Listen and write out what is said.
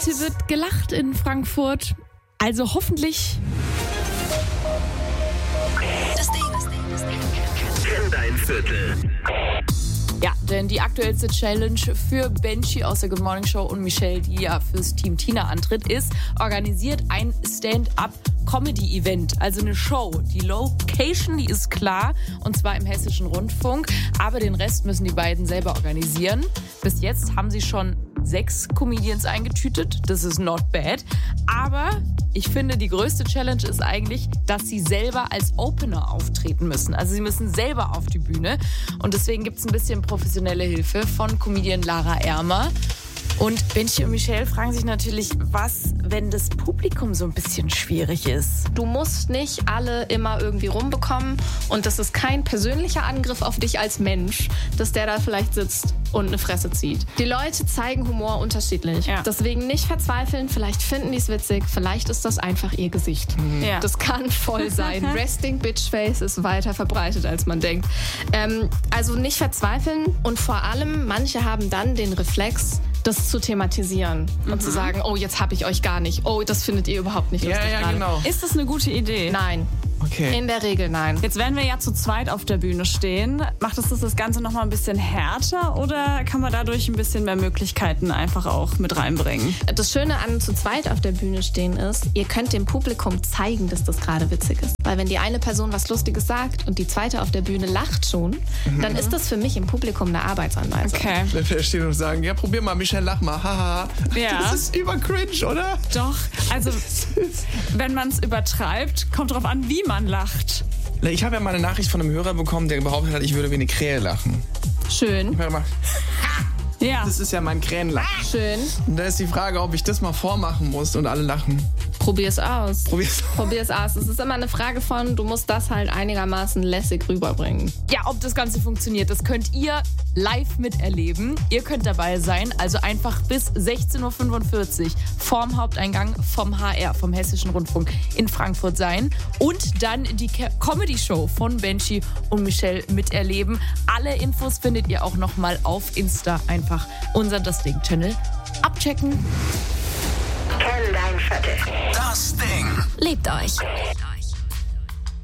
Hier wird gelacht in Frankfurt. Also hoffentlich. Das Ding. Kenn dein Viertel. Ja, denn die aktuellste Challenge für Benji aus der Good Morning Show und Michelle, die ja fürs Team Tina antritt, ist, organisiert ein Stand-up-Comedy-Event, also eine Show. Die Location, die ist klar, und zwar im Hessischen Rundfunk, aber den Rest müssen die beiden selber organisieren. Bis jetzt haben sie schon 6 Comedians eingetütet, das ist not bad, aber ich finde, die größte Challenge ist eigentlich, dass sie selber als Opener auftreten müssen. Also sie müssen selber auf die Bühne und deswegen gibt es ein bisschen professionelle Hilfe von Comedian Lara Ermer. Und Benji und Michelle fragen sich natürlich, was, wenn das Publikum so ein bisschen schwierig ist? Du musst nicht alle immer irgendwie rumbekommen und das ist kein persönlicher Angriff auf dich als Mensch, dass der da vielleicht sitzt und eine Fresse zieht. Die Leute zeigen Humor unterschiedlich. Ja. Deswegen nicht verzweifeln, vielleicht finden die es witzig, vielleicht ist das einfach ihr Gesicht. Ja. Das kann voll sein. Resting Bitch Face ist weiter verbreitet, als man denkt. Also nicht verzweifeln und vor allem, manche haben dann den Reflex, das zu thematisieren und zu sagen, oh, jetzt hab ich euch gar nicht. Oh, das findet ihr überhaupt nicht lustig gerade. Genau. Ist das eine gute Idee? Nein. Okay. In der Regel nein. Jetzt werden wir ja zu zweit auf der Bühne stehen. Macht es das Ganze noch mal ein bisschen härter oder kann man dadurch ein bisschen mehr Möglichkeiten einfach auch mit reinbringen? Das Schöne an zu zweit auf der Bühne stehen ist, ihr könnt dem Publikum zeigen, dass das gerade witzig ist. Weil wenn die eine Person was Lustiges sagt und die zweite auf der Bühne lacht schon, dann ist das für mich im Publikum eine Arbeitsanweisung. Okay. Wenn wir stehen und sagen, ja, probier mal, Michelle, lach mal, haha. Ja. Das ist über cringe, oder? Doch, also wenn man es übertreibt, kommt drauf an, wie man lacht. Ich habe ja mal eine Nachricht von einem Hörer bekommen, der behauptet hat, ich würde wie eine Krähe lachen. Schön. Ich habe mal, Ja. das ist ja mein Krähenlachen. Schön. Und da ist die Frage, ob ich das mal vormachen muss und alle lachen. Probier's aus. Probier's. Probier's aus. Es ist immer eine Frage von, du musst das halt einigermaßen lässig rüberbringen. Ja, ob das Ganze funktioniert, das könnt ihr live miterleben. Ihr könnt dabei sein, also einfach bis 16.45 Uhr vorm Haupteingang vom HR, vom Hessischen Rundfunk in Frankfurt sein und dann die Comedy-Show von Benji und Michelle miterleben. Alle Infos findet ihr auch nochmal auf Insta. Einfach unseren Das Ding-Channel abchecken. Kenn dein Viertel. Das Ding. Liebt euch.